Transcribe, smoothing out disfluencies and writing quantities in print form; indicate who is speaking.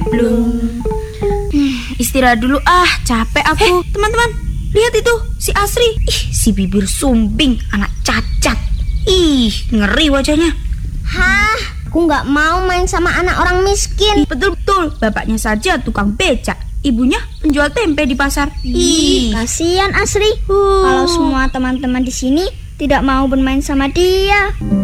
Speaker 1: Belum. Istirahat dulu capek aku. Teman-teman, lihat itu, si Asri. Si bibir sumbing, anak cacat. Ngeri wajahnya.
Speaker 2: Hah, aku nggak mau main sama anak orang miskin.
Speaker 1: Betul-betul, bapaknya saja tukang becak, ibunya penjual tempe di pasar.
Speaker 2: Kasihan Asri. Kalau semua teman-teman di sini tidak mau bermain sama dia.